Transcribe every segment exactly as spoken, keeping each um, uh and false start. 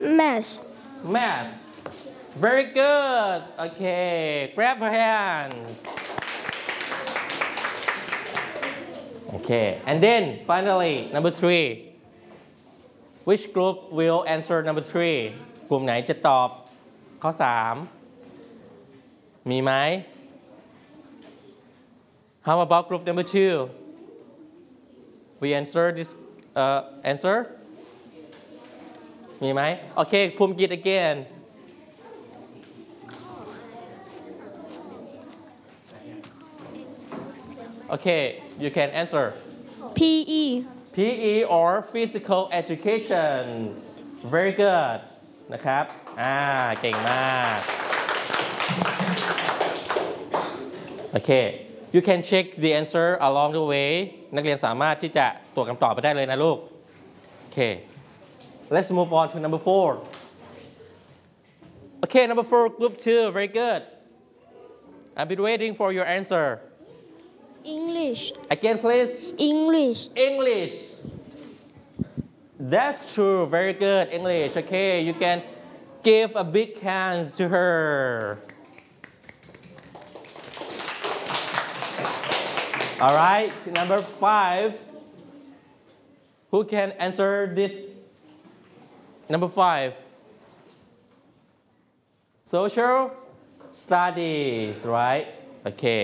Math. Math. Very good. Okay, grab her hands. Okay, and then finally, number three. Which group will answer number three กลุ่มไหนจะตอบข้อสามมีไหม How about group number two we answer this uh, answer มีไหม Okay ภูมิกิจ again Okay you can answer P E. P E or physical education very good นะครับอ่าเก่งมาก Okay you can check the answer along the way นักเรียนสามารถที่จะตรวจคำตอบไปได้เลยนะลูก Okay let's move on to number four Okay number four group two very good I've been waiting for your answer English. Again please English. English That's true very good English Okay you can give a big hand to her All right number five Who can answer this Number five Social studies right Okay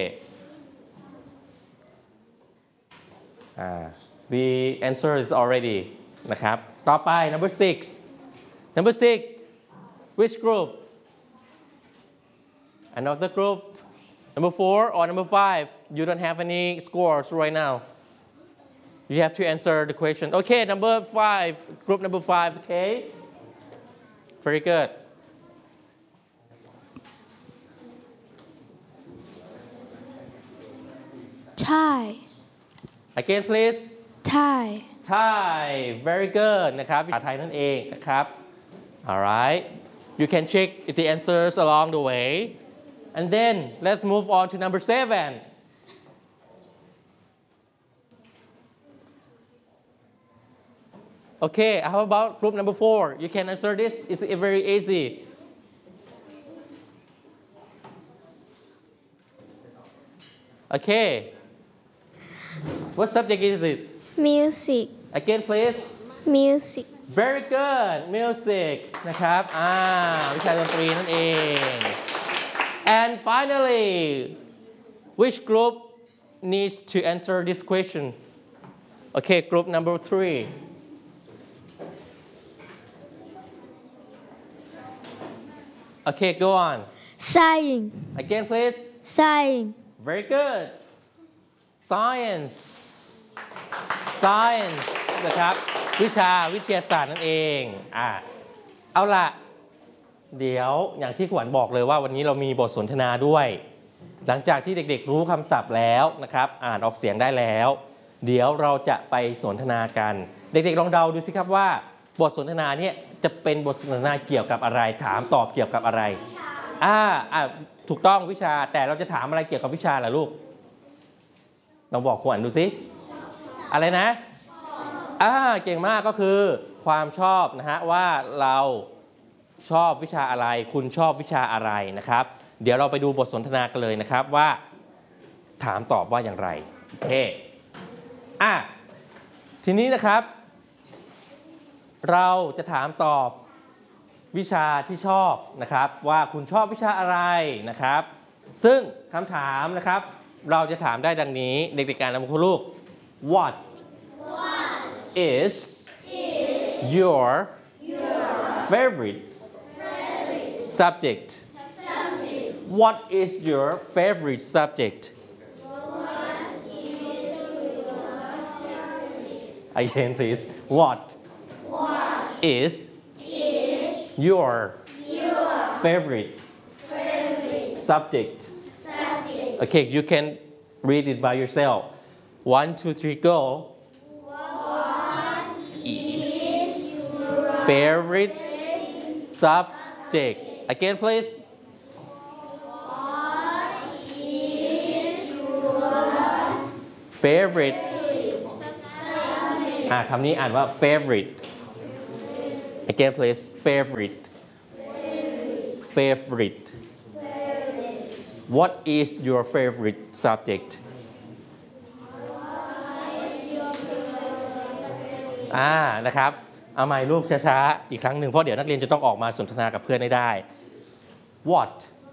Uh, we answered it already นะครับต่อไป number six number six which group another group number four or number five you don't have any scores right now you have to answer the question okay number five group number five okay very good Thai. Again please Thai. Thai very good นะครับภาษาไทยนั่นเองนะครับ alright you can check the answers along the way and then let's move on to number seven okay how about group number four you can answer this it's very easy okay What subject is it? Music. Again, please. Music. Very good. Music นะครับอ่าวิชาดนตรีนั่นเอง And finally, which group needs to answer this question? Okay, group number three. Okay, go on. Science. Again, please. Science. Very good. Science Science นะครับวิชาวิทยาศาสตร์นั่นเองอ่าเอาละเดี๋ยวอย่างที่ขวัญบอกเลยว่าวันนี้เรามีบทสนทนาด้วย หลังจากที่เด็กๆรู้คำศัพท์แล้วนะครับอ่านออกเสียงได้แล้ว เดี๋ยวเราจะไปสนทนากันเด็กๆลองเดาดูสิครับว่าบทสนทนาเนี่ยจะเป็นบทสนทนาเกี่ยวกับอะไรถามตอบเกี่ยวกับอะไรอ่าอ่าถูกต้องวิชาแต่เราจะถามอะไรเกี่ยวกับวิชาล่ะลูกลองบอกขวัญดูสิอะไรนะอ่าเก่งมากก็คือความชอบนะฮะว่าเราชอบวิชาอะไรคุณชอบวิชาอะไรนะครับเดี๋ยวเราไปดูบทสนทนากันเลยนะครับว่าถามตอบว่าอย่างไรโอเคอ่ะทีนี้นะครับเราจะถามตอบวิชาที่ชอบนะครับว่าคุณชอบวิชาอะไรนะครับซึ่งคำถามนะครับเราจะถามได้ดังนี้เด็กๆการนำคุณลูก What is your favorite subject What is your favorite subject Again please What is your favorite subject Okay, you can read it by yourself. One, two, three, go. What is your favorite subject? Again, please. What is your favorite อ่าคำนี้อ่านว่า favorite again please favorite favorite What is your favorite subject อ่านะครับเอาใหม่ลูกช้าๆอีกครั้งหนึ่งเพราะเดี๋ยวนักเรียนจะต้องออกมาสนทนากับเพื่อนให้ได้ What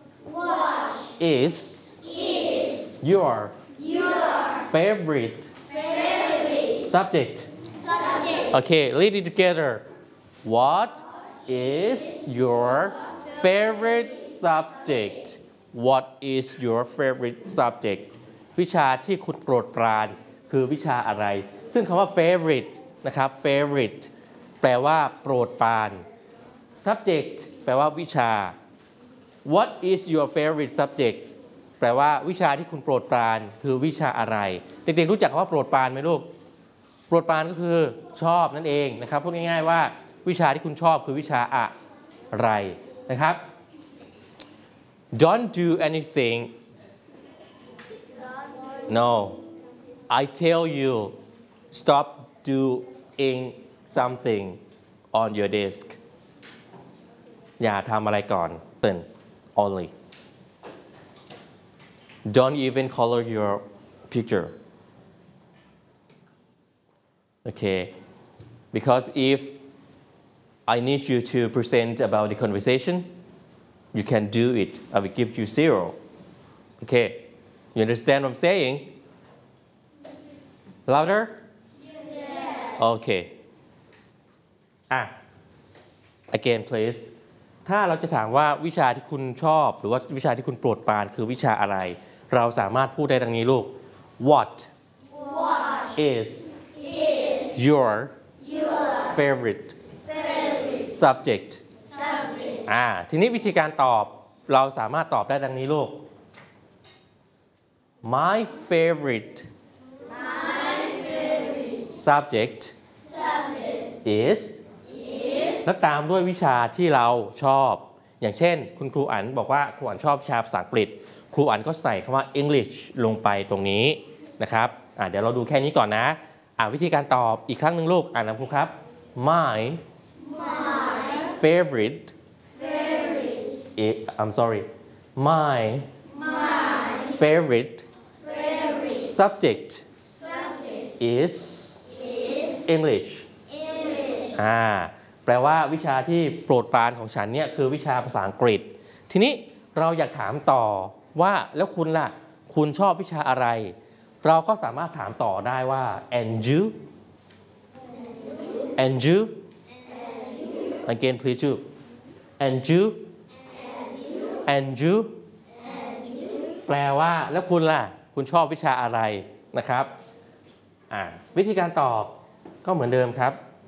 is your favorite subject Okay read it together What is your favorite subject What is your favorite subject วิชาที่คุณโปรดปรานคือวิชาอะไรซึ่งคำว่า favorite นะครับ favorite แปลว่าโปรดปราน subject แปลว่าวิชา What is your favorite subject แปลว่าวิชาที่คุณโปรดปรานคือวิชาอะไรเด็กๆรู้จักคำว่าโปรดปรานไหมลูกโปรดปรานก็คือชอบนั่นเองนะครับพูดง่ายๆว่าวิชาที่คุณชอบคือวิชาอะไรนะครับ Don't do anything No I tell you stop doing something on your desk อย่าทำอะไรก่อน Then only Don't even color your picture Okay because if I need you to present about the conversation you can do it I will give you zero Okay you understand what I'm saying louder Okay อ่ะ again please ถ้าเราจะถามว่าวิชาที่คุณชอบหรือว่าวิชาที่คุณโปรดปรานคือวิชาอะไรเราสามารถพูดได้ดังนี้ลูก What is your favorite subject อ่าทีนี้วิธีการตอบเราสามารถตอบได้ดังนี้ลูก My favorite subject is และตามด้วยวิชาที่เราชอบอย่างเช่นคุณครูอั๋นบอกว่าครูอั๋นชอบวิชาภาษาอังกฤษครูอั๋นก็ใส่คำว่า English ลงไปตรงนี้นะครับอ่าเดี๋ยวเราดูแค่นี้ก่อนนะอ่าวิธีการตอบอีกครั้งหนึ่งลูกอ่านนำครูครับ My favorite I'm sorry my favorite subject is English อ่าแปลว่าวิชาที่โปรดปรานของฉันเนี่ยคือวิชาภาษาอังกฤษทีนี้เราอยากถามต่อว่าแล้วคุณล่ะคุณชอบวิชาอะไรเราก็สามารถถามต่อได้ว่า and you and you again please you and you and you แปลว่าแล้วคุณล่ะคุณชอบวิชาอะไรนะครับอ่าวิธีการตอบก็เหมือนเดิมครับ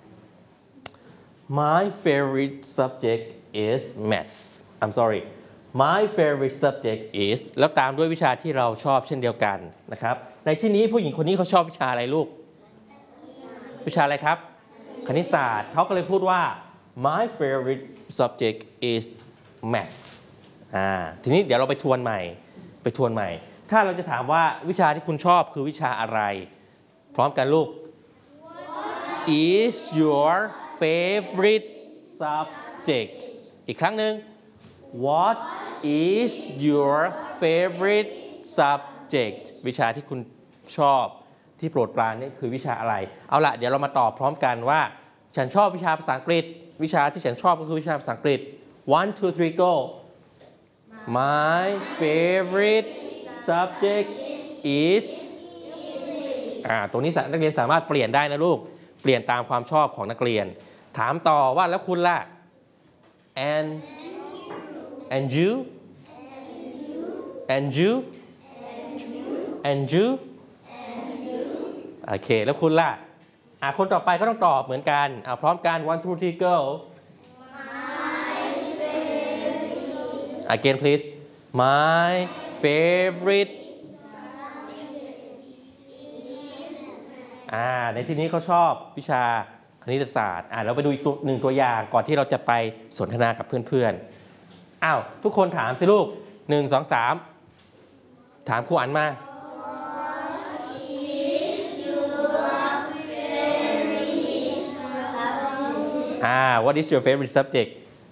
My favorite subject is math I'm sorry My favorite subject is แล้วตามด้วยวิชาที่เราชอบเช่นเดียวกันนะครับในที่นี้ผู้หญิงคนนี้เขาชอบวิชาอะไรลูกวิชาอะไรครับคณิตศาสตร์เขาก็เลยพูดว่า My favorite subject is math อ่าทีนี้เดี๋ยวเราไปทวนใหม่ไปทวนใหม่ถ้าเราจะถามว่าวิชาที่คุณชอบคือวิชาอะไรพร้อมกันลูก is your favorite subject อีกครั้งหนึ่ง What is your favorite subject วิชาที่คุณชอบที่โปรดปรานนี่คือวิชาอะไรเอาล่ะเดี๋ยวเรามาตอบพร้อมกันว่าฉันชอบวิชาภาษาอังกฤษวิชาที่ฉันชอบก็คือวิชาภาษาอังกฤษ one two three go My favorite subject is อ่าตรงนี้นักเรียนสามารถเปลี่ยนได้นะลูกเปลี่ยนตามความชอบของนักเรียนถามต่อว่าแล้วคุณล่ะ and and you and you and you โอเคแล้วคุณล่ะอ่าคนต่อไปก็ต้องตอบเหมือนกันอ่าพร้อมกัน one two three go again please my favorite อ่าในที่นี้เขาชอบวิชาคณิตศาสตร์อ่าเราไปดูอีกตัวหนึ่งตัวอย่างก่อนที่เราจะไปสนทนากับเพื่อนๆอ้าวทุกคนถามสิลูกหนึ่งสองสามถามครูอั๋นมาอ่า what is your favorite subject